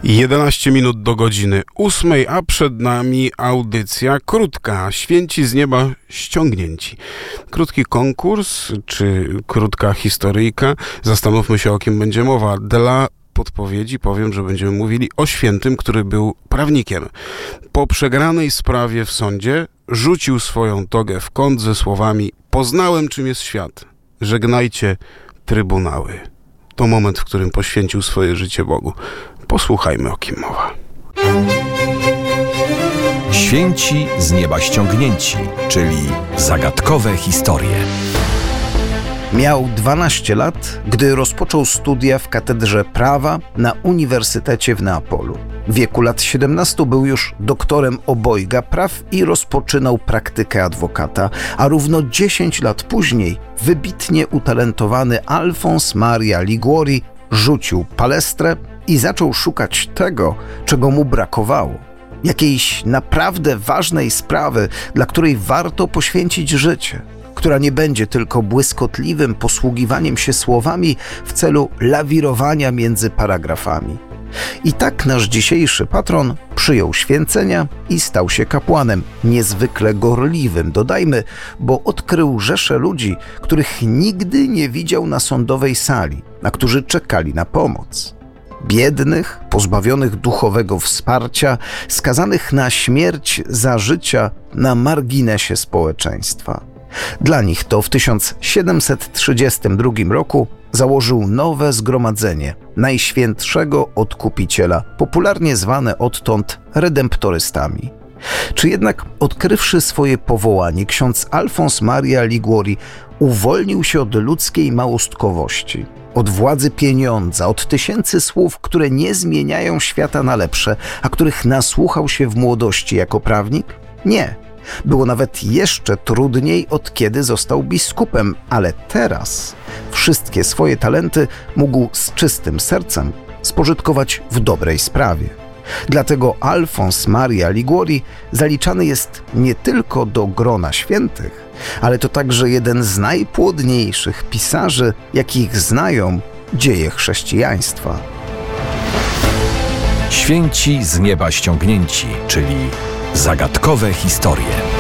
11 minut do godziny 8, a przed nami audycja krótka. Święci z nieba ściągnięci. Krótki konkurs, czy krótka historyjka. Zastanówmy się, o kim będzie mowa. Dla podpowiedzi powiem, że będziemy mówili o świętym, który był prawnikiem. Po przegranej sprawie w sądzie rzucił swoją togę w kąt ze słowami: poznałem, czym jest świat. Żegnajcie, trybunały. To moment, w którym poświęcił swoje życie Bogu. Posłuchajmy, o kim mowa. Święci z nieba ściągnięci, czyli zagadkowe historie. Miał 12 lat, gdy rozpoczął studia w katedrze prawa na Uniwersytecie w Neapolu. W wieku lat 17 był już doktorem obojga praw i rozpoczynał praktykę adwokata, a równo 10 lat później wybitnie utalentowany Alfons Maria Liguori rzucił palestrę i zaczął szukać tego, czego mu brakowało. Jakiejś naprawdę ważnej sprawy, dla której warto poświęcić życie, która nie będzie tylko błyskotliwym posługiwaniem się słowami w celu lawirowania między paragrafami. I tak nasz dzisiejszy patron przyjął święcenia i stał się kapłanem, niezwykle gorliwym, dodajmy, bo odkrył rzeszę ludzi, których nigdy nie widział na sądowej sali, a którzy czekali na pomoc. Biednych, pozbawionych duchowego wsparcia, skazanych na śmierć za życia na marginesie społeczeństwa. Dla nich to w 1732 roku założył nowe zgromadzenie Najświętszego Odkupiciela, popularnie zwane odtąd redemptorystami. Czy jednak, odkrywszy swoje powołanie, ksiądz Alfons Maria Liguori uwolnił się od ludzkiej małostkowości, od władzy pieniądza, od tysięcy słów, które nie zmieniają świata na lepsze, a których nasłuchał się w młodości jako prawnik? Nie. Było nawet jeszcze trudniej, od kiedy został biskupem, ale teraz wszystkie swoje talenty mógł z czystym sercem spożytkować w dobrej sprawie. Dlatego Alfons Maria Liguori zaliczany jest nie tylko do grona świętych, ale to także jeden z najpłodniejszych pisarzy, jakich znają dzieje chrześcijaństwa. Święci z nieba ściągnięci, czyli zagadkowe historie.